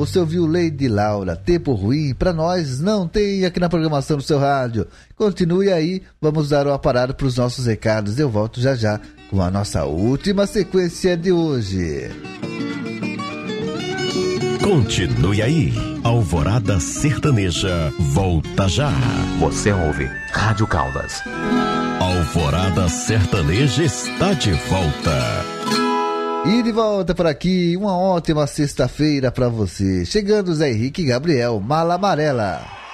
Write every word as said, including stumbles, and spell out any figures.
você ouviu Lady Laura, Tempo Ruim, pra nós não tem aqui na programação do seu rádio. Continue aí, vamos dar uma parada pros nossos recados. Eu volto já já com a nossa última sequência de hoje. Continue aí, Alvorada Sertaneja, volta já. Você ouve Rádio Caldas. Alvorada Sertaneja está de volta. E de volta por aqui, uma ótima sexta-feira pra você. Chegando Zé Henrique e Gabriel, Mala Amarela.